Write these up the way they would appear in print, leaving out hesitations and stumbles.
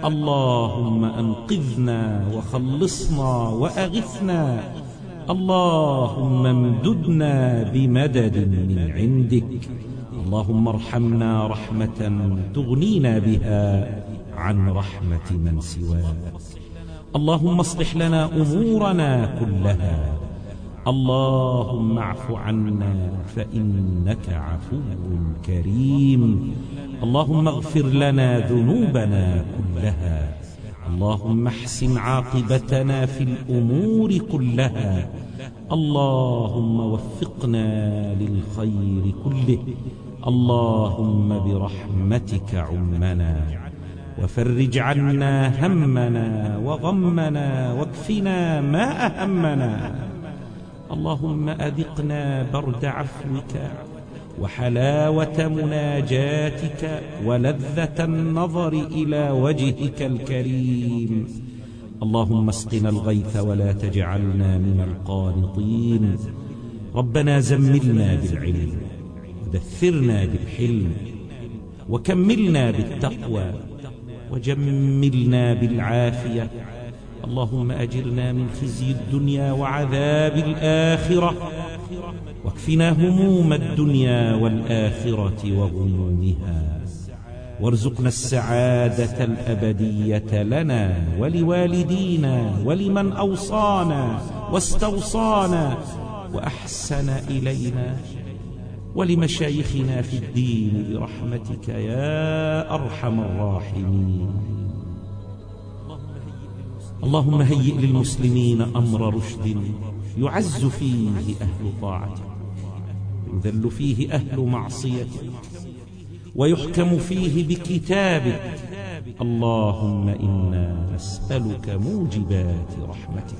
اللهم أنقذنا وخلصنا وأغثنا. اللهم امددنا بمدد من عندك. اللهم ارحمنا رحمة تغنينا بها عن رحمة من سواك. اللهم اصلح لنا أمورنا كلها. اللهم اعف عنا فإنك عفو كريم. اللهم اغفر لنا ذنوبنا كلها. اللهم احسن عاقبتنا في الأمور كلها. اللهم وفقنا للخير كله. اللهم برحمتك عمنا، وفرج عنا همنا وغمنا، واكفنا ما أهمنا. اللهم أذقنا برد عفوك وحلاوة مناجاتك ولذة النظر إلى وجهك الكريم. اللهم اسقنا الغيث ولا تجعلنا من القانطين. ربنا زملنا بالعلم، ودثرنا بالحلم، وكملنا بالتقوى، وجملنا بالعافية. اللهم أجرنا من خزي الدنيا وعذاب الآخرة، واكفنا هموم الدنيا والآخرة وغمومها، وارزقنا السعادة الأبدية لنا ولوالدينا ولمن أوصانا واستوصانا وأحسن إلينا، ولمشايخنا في الدين برحمتك يا أرحم الراحمين. اللهم هيئ للمسلمين أمر رشد يعز فيه أهل طاعتك، يذل فيه أهل معصيتك، ويحكم فيه بكتابك. اللهم إنا نسألك موجبات رحمتك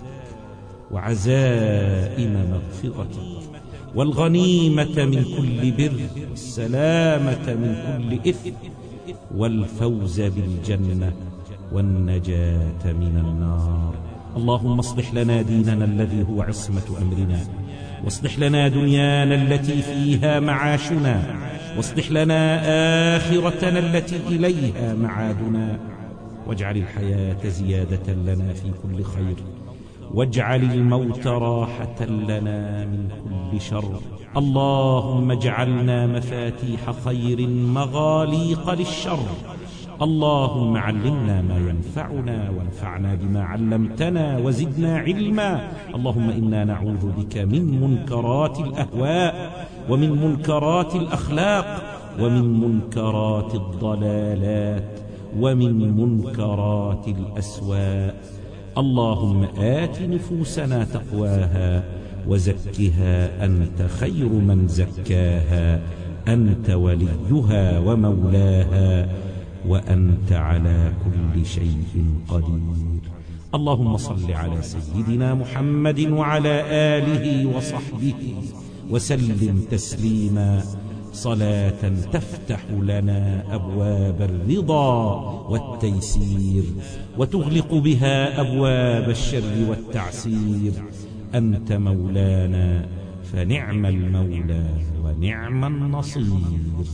وعزائم مغفرتك والغنيمة من كل بر، والسلامة من كل إثم، والفوز بالجنة، والنجاة من النار. اللهم اصلح لنا ديننا الذي هو عصمة أمرنا، واصلح لنا دنيانا التي فيها معاشنا، واصلح لنا آخرتنا التي إليها معادنا، واجعل الحياة زيادة لنا في كل خير، واجعل الموت راحة لنا من كل شر. اللهم اجعلنا مفاتيح خير مغاليق للشر. اللهم علمنا ما ينفعنا، وانفعنا بما علمتنا، وزدنا علما. اللهم إنا نعوذ بك من منكرات الأهواء، ومن منكرات الأخلاق، ومن منكرات الضلالات، ومن منكرات الأسواء. اللهم آت نفوسنا تقواها، وزكها أنت خير من زكاها. أنت وليها ومولاها، وأنت على كل شيء قدير. اللهم صل على سيدنا محمد وعلى آله وصحبه وسلم تسليما، صلاة تفتح لنا أبواب الرضا والتيسير، وتغلق بها أبواب الشر والتعسير. أنت مولانا فنعم المولى ونعم النصير.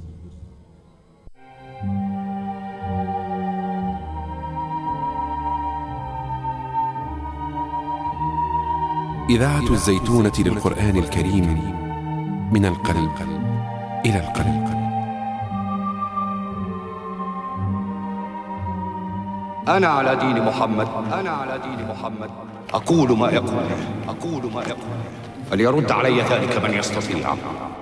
إذاعة الزيتونة للقرآن الكريم، من القلب إلى القلب. أنا على دين محمد، أنا على دين محمد. أقول ما يقول، أقول ما يقول، فليرد علي ذلك من يستطيع.